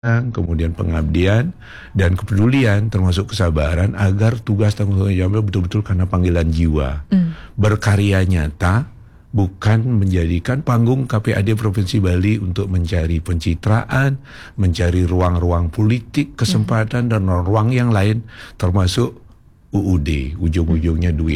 kemudian pengabdian dan kepedulian termasuk kesabaran agar tugas tanggung jawabnya betul-betul karena panggilan jiwa. Berkarya nyata, bukan menjadikan panggung KPAD Provinsi Bali untuk mencari pencitraan, mencari ruang-ruang politik, kesempatan dan ruang yang lain termasuk UUD, ujung-ujungnya duit.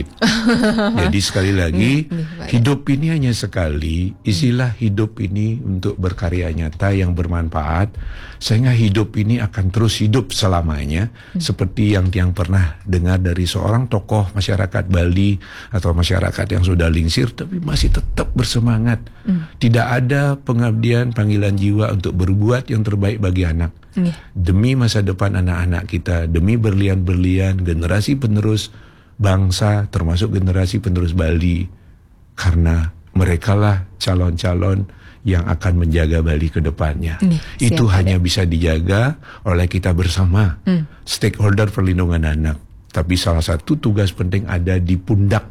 Jadi sekali lagi, hidup ini hanya sekali, isilah hidup ini untuk berkarya nyata yang bermanfaat, sehingga hidup ini akan terus hidup selamanya, seperti yang pernah dengar dari seorang tokoh masyarakat Bali atau masyarakat yang sudah lingsir, tapi masih tetap bersemangat. Tidak ada pengabdian, panggilan jiwa untuk berbuat yang terbaik bagi anak. Demi masa depan anak-anak kita, demi berlian-berlian generasi penerus bangsa, termasuk generasi penerus Bali, karena merekalah calon-calon yang akan menjaga Bali ke depannya. Itu hanya bisa dijaga oleh kita bersama, stakeholder perlindungan anak. Tapi salah satu tugas penting ada di pundak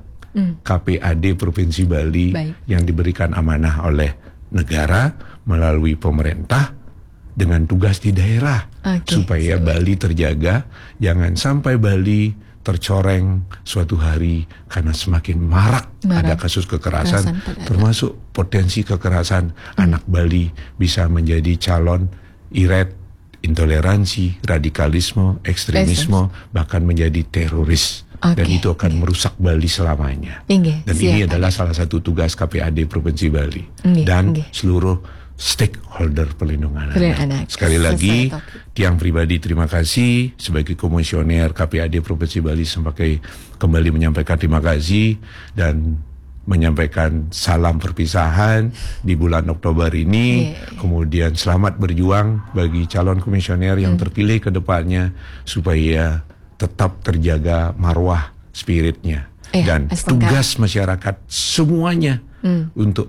KPAD Provinsi Bali yang diberikan amanah oleh negara melalui pemerintah, dengan tugas di daerah, supaya Bali terjaga, jangan sampai Bali tercoreng suatu hari karena semakin marak ada kasus kekerasan termasuk potensi kekerasan. Anak Bali bisa menjadi calon iret, intoleransi, radikalisme, ekstremisme, bahkan menjadi teroris. Dan itu akan merusak Bali selamanya. Dan ini adalah salah satu tugas KPAD Provinsi Bali dan seluruh stakeholder perlindungan anak. Sekali lagi, Tiang pribadi terima kasih sebagai komisioner KPAD Provinsi Bali sebagai kembali menyampaikan terima kasih dan menyampaikan salam perpisahan di bulan Oktober ini. Kemudian selamat berjuang bagi calon komisioner yang terpilih ke depannya supaya tetap terjaga marwah spiritnya. Dan tugas masyarakat semuanya untuk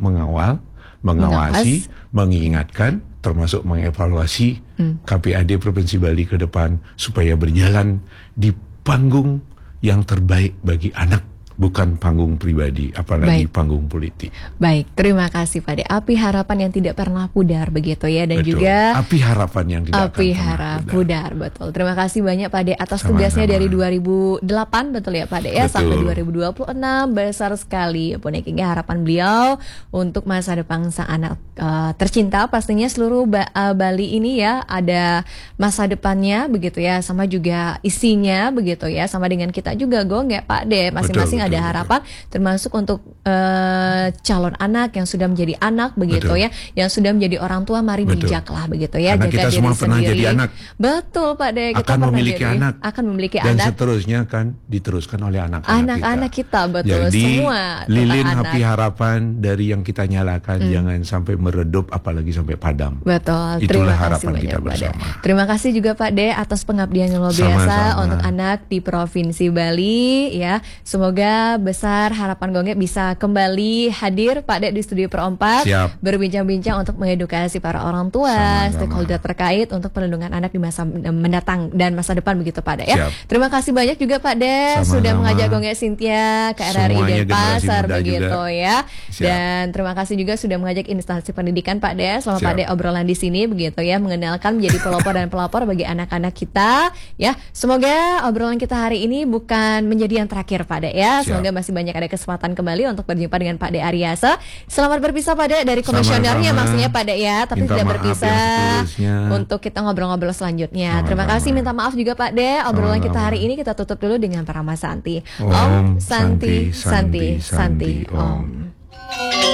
mengawasi, mengingatkan, termasuk mengevaluasi KPAD Provinsi Bali ke depan supaya berjalan di panggung yang terbaik bagi anak, bukan panggung pribadi, apalagi panggung politik. Baik, terima kasih Pak De. Api harapan yang tidak pernah pudar begitu ya, dan juga api harapan yang tidak pernah pudar. Betul. Terima kasih banyak Pak De atas tugasnya dari 2008 betul ya Pak De ya, sampai 2026 besar sekali punya harapan beliau untuk masa depan sang anak tercinta, pastinya seluruh Bali ini ya, ada masa depannya begitu ya, sama juga isinya begitu ya, sama dengan kita juga Gong ya Pak De, masing-masing ada harapan, termasuk untuk calon anak yang sudah menjadi anak begitu ya, yang sudah menjadi orang tua, mari bijaklah begitu ya, karena jaga kita diri semua pernah sendiri. Jadi anak. Betul Pak De, kita akan memiliki anak, dan anak, seterusnya kan diteruskan oleh anak-anak kita. Betul. Jadi semua lilin api harapan dari yang kita nyalakan jangan sampai meredup, apalagi sampai padam. Betul. Itulah Terima harapan kasih kita banyak, bersama. Terima kasih juga Pak De atas pengabdian yang luar biasa untuk anak di Provinsi Bali ya. Semoga besar harapan Gongnya bisa kembali hadir Pak De di studio Per 4, berbincang-bincang untuk mengedukasi para orang tua, stakeholder terkait untuk perlindungan anak di masa mendatang dan masa depan begitu Pak De ya. Terima kasih banyak juga Pak De sudah mengajak Gongnya Cynthia ke RRI Denpasar begitu juga ya. Dan terima kasih juga sudah mengajak instansi pendidikan Pak De. Selama Pak De obrolan di sini begitu ya, mengenalkan menjadi pelopor dan pelopor bagi anak-anak kita ya. Semoga obrolan kita hari ini bukan menjadi yang terakhir Pak De ya. Semoga masih banyak ada kesempatan kembali untuk berjumpa dengan Pak De Aryasa. Selamat berpisah Pak De dari komisionernya maksudnya Pak De ya, tapi tidak berpisah untuk kita ngobrol-ngobrol selanjutnya. Terima kasih, minta maaf juga Pak De. Obrolan kita hari ini kita tutup dulu dengan Parama Santi. Om Santi Santi Santi Om.